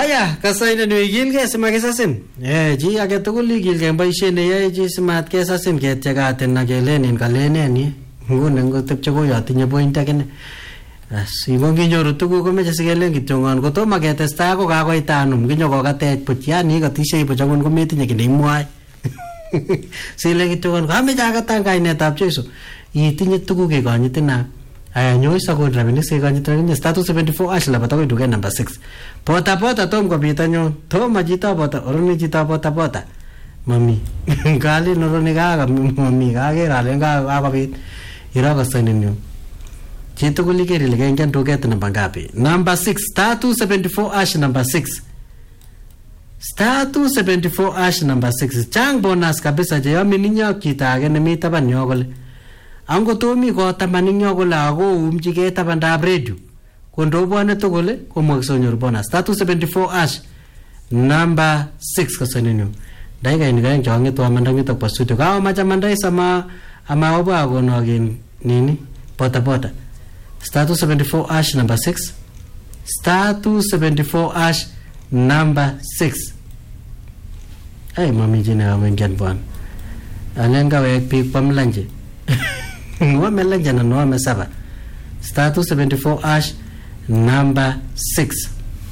Aya, kasainen igilge simakisasin. Chi age tugul igilge boisiet neyoe chi simat kesasin ketyekaten akelenen kalenen nguni ngotepche koyotinye point akine. Nginyoru tuguk komeche sikelen kityongon kotomo ketestai ko kakoit anum kinyokokatech buch yani katishei buch angon kometinye kit neimwoe. Sile kityongon kameche akatan kainetab Jesu. Itinye tuguk kekonyitina. Nyoi sakon rabinik sekonyit status 74 ash labat akoi duket number 6. Pota tom kopita nyon. Toma chito pota, oroni chito pota. Mami. Kali noroni kaka mami kaker alen kakopit. Irakosainin nyon. Chito kulikeri likengen duket number ngapi. Number 6, star 274 ash number 6. Star 274 ash number 6. Chang bonus kabisa je yomi ninyok chito age nemi taban nyo kole. Ango tomi ko tamaning nyo kola ako umchike tabandab radio. Kondo bwane tugul komwakisonyor bonus. Star 274 ash number 6 kasaninyo. Daiga inigayang chongitu amandang ito pa studio. Kao machamanday sama amaoba ako nogin nini pota. Star 274 ash number 6. Star 274 ash number 6. Ay mami jina wengen buwan. Alenga wek pik pamlanje. Ngome lanja na ngome saba. Star 274 ash number 6.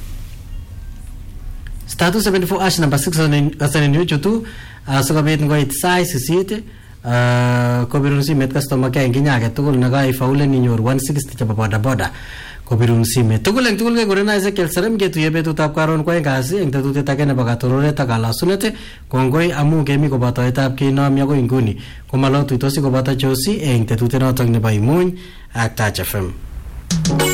Star 274 ash number 6 kasanin yu chutu sukabit ngoit sai sisite kobirun simet customer care nginya age tugul naga ifaule ninyor 160 chapa boda kobirun simet tugul eng tugul ke gorena Ezekiel Serem ke tuye betutap karon ko engasi eng tetutiet age nebo katorore takala sunete kongoi amu kemi kobotoetab kinom yako inguni komalo tuitosi koboto Josi eng tetutiet notok nebo Imuny ak Touch FM.